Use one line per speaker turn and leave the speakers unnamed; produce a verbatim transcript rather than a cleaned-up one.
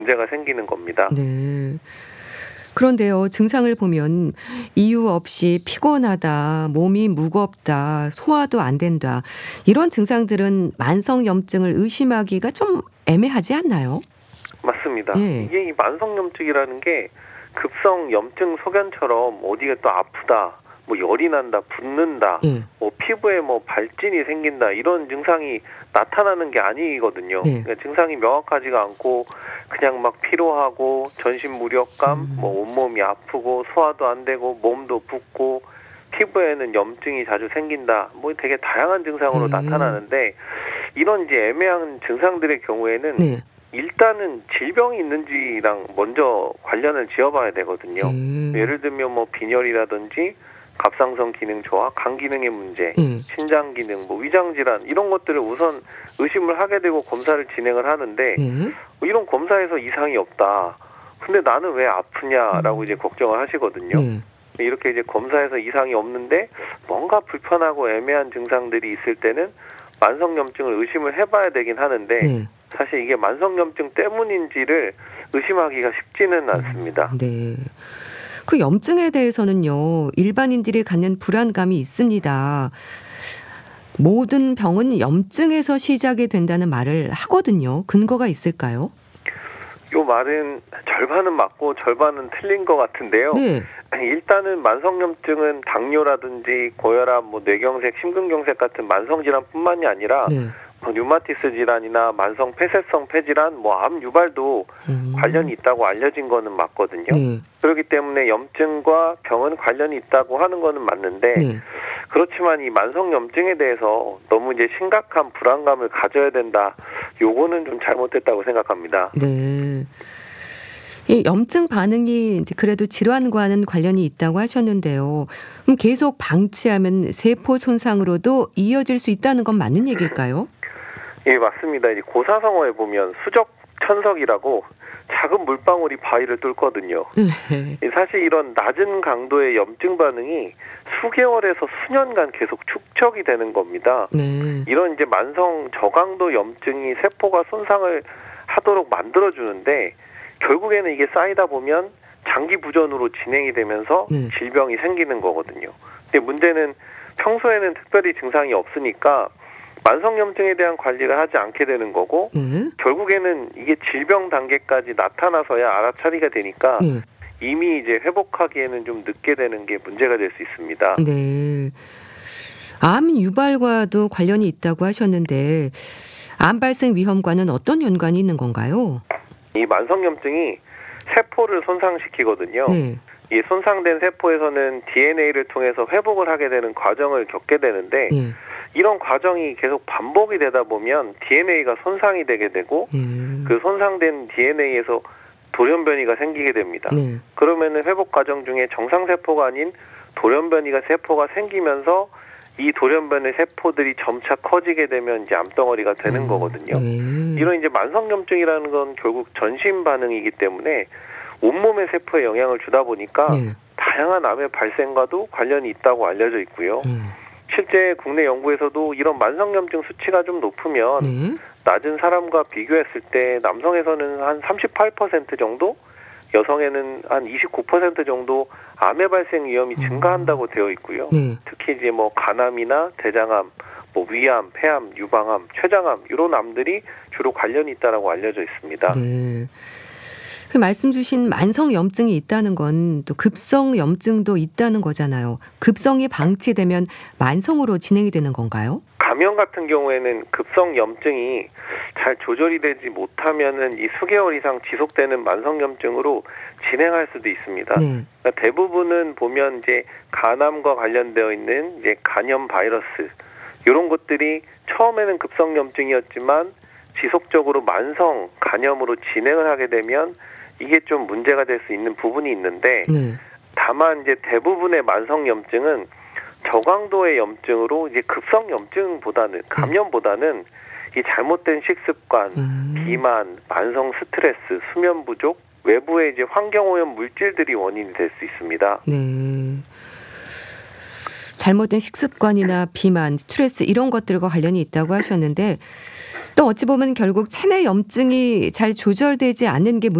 문제가 생기는 겁니다.
네. 그런데요, 증상을 보면 이유 없이 피곤하다, 몸이 무겁다, 소화도 안 된다. 이런 증상들은 만성염증을 의심하기가 좀 애매하지 않나요?
맞습니다.
예.
이게 이 만성염증이라는 게 급성 염증 소견처럼 어디가 또 아프다, 뭐 열이 난다, 붓는다,
예.
뭐 피부에 뭐 발진이 생긴다 이런 증상이 나타나는 게 아니거든요.
네.
그러니까 증상이 명확하지가 않고 그냥 막 피로하고 전신 무력감,
음.
뭐 온몸이 아프고 소화도 안 되고 몸도 붓고 피부에는 염증이 자주 생긴다. 뭐 되게 다양한 증상으로
네.
나타나는데 이런 이제 애매한 증상들의 경우에는
네.
일단은 질병이 있는지랑 먼저 관련을 지어봐야 되거든요.
음.
예를 들면 뭐 빈혈이라든지 갑상선 기능 저하, 간 기능의 문제,
예.
신장 기능, 뭐 위장 질환 이런 것들을 우선 의심을 하게 되고 검사를 진행을 하는데
예.
뭐 이런 검사에서 이상이 없다. 근데 나는 왜 아프냐라고
음.
이제 걱정을 하시거든요.
네.
이렇게 이제 검사에서 이상이 없는데 뭔가 불편하고 애매한 증상들이 있을 때는 만성염증을 의심을 해봐야 되긴 하는데
네.
사실 이게 만성염증 때문인지를 의심하기가 쉽지는 않습니다.
네. 그 염증에 대해서는요, 일반인들이 갖는 불안감이 있습니다. 모든 병은 염증에서 시작이 된다는 말을 하거든요. 근거가 있을까요?
요 말은 절반은 맞고 절반은 틀린 것 같은데요.
네.
일단은 만성염증은 당뇨라든지 고혈압, 뭐 뇌경색, 심근경색 같은 만성질환뿐만이 아니라
네.
뭐 류마티스 질환이나 만성 폐쇄성 폐질환, 뭐 암 유발도
음.
관련이 있다고 알려진 거는 맞거든요.
네.
그렇기 때문에 염증과 병은 관련이 있다고 하는 거는 맞는데
네.
그렇지만 이 만성염증에 대해서 너무 이제 심각한 불안감을 가져야 된다. 요거는 좀 잘못됐다고 생각합니다.
네. 이 염증 반응이 이제 그래도 질환과는 관련이 있다고 하셨는데요. 그럼 계속 방치하면 세포 손상으로도 이어질 수 있다는 건 맞는 얘기일까요?
예, 맞습니다. 이제 고사성어에 보면 수적 천석이라고 작은 물방울이 바위를 뚫거든요.
네.
사실 이런 낮은 강도의 염증 반응이 수개월에서 수년간 계속 축적이 되는 겁니다.
네.
이런 이제 만성 저강도 염증이 세포가 손상을 하도록 만들어주는데 결국에는 이게 쌓이다 보면 장기 부전으로 진행이 되면서
네.
질병이 생기는 거거든요. 근데 문제는 평소에는 특별히 증상이 없으니까 만성염증에 대한 관리를 하지 않게 되는 거고
네.
결국에는 이게 질병 단계까지 나타나서야 알아차리게 되니까
네.
이미 이제 회복하기에는 좀 늦게 되는 게 문제가 될 수 있습니다.
네. 암 유발과도 관련이 있다고 하셨는데 암 발생 위험과는 어떤 연관이 있는 건가요?
이 만성염증이 세포를 손상시키거든요.
네.
이 손상된 세포에서는 디엔에이를 통해서 회복을 하게 되는 과정을 겪게 되는데
네.
이런 과정이 계속 반복이 되다 보면 디엔에이가 손상이 되게 되고
네.
그 손상된 디엔에이에서 돌연변이가 생기게 됩니다.
네.
그러면은 회복 과정 중에 정상세포가 아닌 돌연변이가 세포가 생기면서 이 돌연변의 세포들이 점차 커지게 되면 이제 암덩어리가 되는 거거든요.
네.
이런 이제 만성염증이라는 건 결국 전신 반응이기 때문에 온몸의 세포에 영향을 주다 보니까
네.
다양한 암의 발생과도 관련이 있다고 알려져 있고요.
음.
실제 국내 연구에서도 이런 만성염증 수치가 좀 높으면
네.
낮은 사람과 비교했을 때 남성에서는 한 삼십팔 퍼센트 정도, 여성에는 한 이십구 퍼센트 정도 암의 발생 위험이 증가한다고 되어 있고요.
네.
특히 이제 뭐 간암이나 대장암, 뭐 위암, 폐암, 유방암, 췌장암 이런 암들이 주로 관련이 있다라고 알려져 있습니다.
네. 그 말씀 주신 만성 염증이 있다는 건 또 급성 염증도 있다는 거잖아요. 급성이 방치되면 만성으로 진행이 되는 건가요?
감염 같은 경우에는 급성 염증이 잘 조절이 되지 못하면은 이 수개월 이상 지속되는 만성염증으로 진행할 수도 있습니다.
네.
그러니까 대부분은 보면 이제 간암과 관련되어 있는 이제 간염 바이러스 이런 것들이 처음에는 급성 염증이었지만 지속적으로 만성 간염으로 진행을 하게 되면 이게 좀 문제가 될 수 있는 부분이 있는데
네.
다만 이제 대부분의 만성 염증은 저강도의 염증으로 이제 급성 염증보다는 감염보다는 이 잘못된 식습관,
음.
비만, 만성 스트레스, 수면 부족, 외부의 이제 환경 오염 물질들이 원인이 될 수 있습니다.
네. 잘못된 식습관이나 비만, 스트레스 이런 것들과 관련이 있다고 하셨는데 또 어찌 보면 결국 체내 염증이 잘 조절되지 않는 게